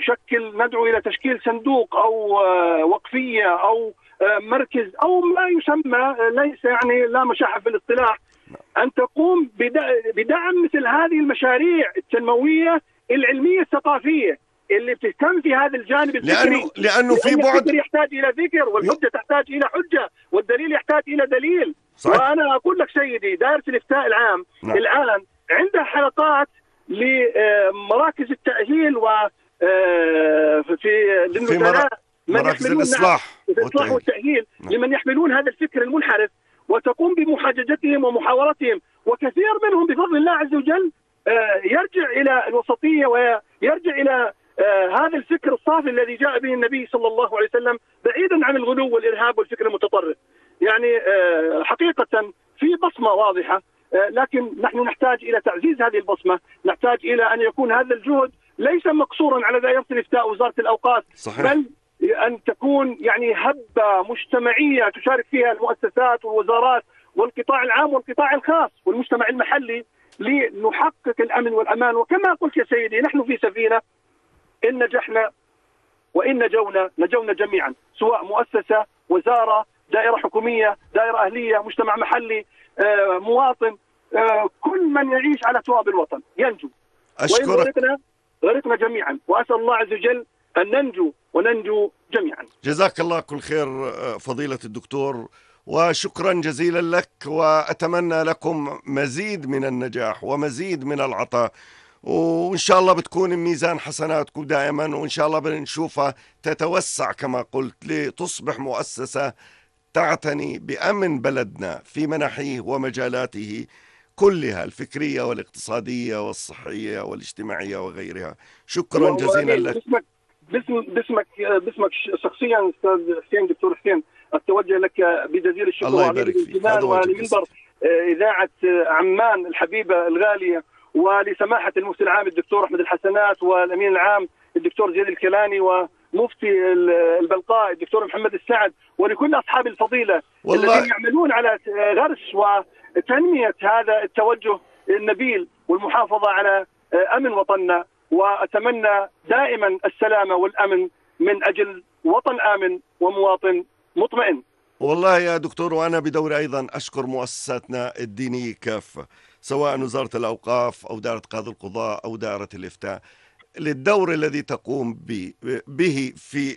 ندعو إلى تشكيل صندوق أو وقفية أو مركز أو ما يسمى، ليس يعني لا مشاحة في الاصطلاح، أن تقوم بدعم مثل هذه المشاريع التنموية العلمية الثقافية اللي بتهتم في هذا الجانب الفكري، لأنه في بعد الفكر يحتاج إلى ذكر، والحجة تحتاج إلى حجة، والدليل يحتاج إلى دليل. صحيح. وأنا أقول لك سيدي، دائرة الإفتاء العام الآن عندها حلقات لمراكز التأهيل و في مراكز الإصلاح والتأهيل لمن يحملون هذا الفكر المنحرف، وتقوم بمحاججتهم ومحاورتهم، وكثير منهم بفضل الله عز وجل يرجع إلى الوسطية ويرجع إلى هذا الفكر الصافي الذي جاء به النبي صلى الله عليه وسلم، بعيدا عن الغلو والإرهاب والفكر المتطرف. يعني حقيقة في بصمة واضحة، لكن نحن نحتاج إلى تعزيز هذه البصمة، نحتاج إلى أن يكون هذا الجهد ليس مقصورا على دائرة الإفتاء ووزارة الأوقاف. صحيح. بل أن تكون يعني هبة مجتمعية تشارك فيها المؤسسات والوزارات والقطاع العام والقطاع الخاص والمجتمع المحلي لنحقق الأمن والأمان. وكما قلت يا سيدي، نحن في سفينة، إن نجحنا وإن نجونا جميعا، سواء مؤسسة، وزارة، دائرة حكومية، دائرة أهلية، مجتمع محلي، مواطن، كل من يعيش على تراب الوطن ينجو. أشكرك. وإن غرقنا جميعا، وأسأل الله عز وجل أن ننجو وننجو جميعا. جزاك الله كل خير فضيلة الدكتور، وشكرا جزيلا لك، وأتمنى لكم مزيد من النجاح ومزيد من العطاء، وإن شاء الله بتكون ميزان حسناتكم دائما، وإن شاء الله بنشوفها تتوسع كما قلت لتصبح مؤسسة تعتني بأمن بلدنا في مناحيه ومجالاته كلها، الفكرية والاقتصادية والصحية والاجتماعية وغيرها. شكرا جزيلا لك. باسمك شخصيا أستاذ حسين، دكتور حسين، أتوجه لك بجزيل الشكر. الله يبارك فيك. ولمنبر إذاعة عمان الحبيبة الغالية، ولسماحة المفتي العام الدكتور أحمد الحسنات، والأمين العام الدكتور زيد الكيلاني، ومفتي البلقاء الدكتور محمد السعد، ولكل أصحاب الفضيلة الذين يعملون على غرس وتنمية هذا التوجه النبيل والمحافظة على أمن وطننا. وأتمنى دائما السلامة والأمن من أجل وطن آمن ومواطن مطمئن. والله يا دكتور، وأنا بدوري أيضا أشكر مؤسساتنا الدينية كافة، سواء وزارة الأوقاف أو دائرة قاضي القضاء أو دائرة الإفتاء، للدور الذي تقوم به في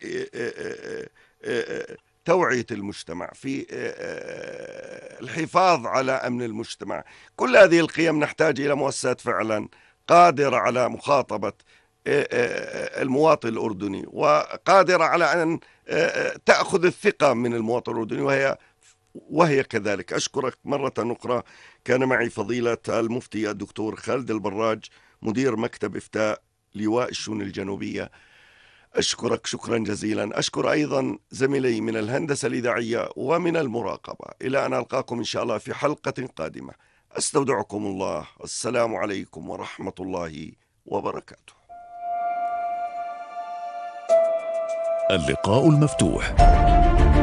توعية المجتمع، في الحفاظ على أمن المجتمع. كل هذه القيم نحتاج إلى مؤسسات فعلا قادرة على مخاطبة المواطن الأردني، وقادرة على أن تأخذ الثقة من المواطن الأردني، وهي كذلك. أشكرك مرة أخرى. كان معي فضيلة المفتي الدكتور خالد البراج، مدير مكتب إفتاء لواء الشؤون الجنوبية. أشكرك شكرا جزيلا. أشكر أيضا زميلي من الهندسة الإذاعية ومن المراقبة. إلى أن ألقاكم إن شاء الله في حلقة قادمة، أستودعكم الله. السلام عليكم ورحمة الله وبركاته. اللقاء المفتوح.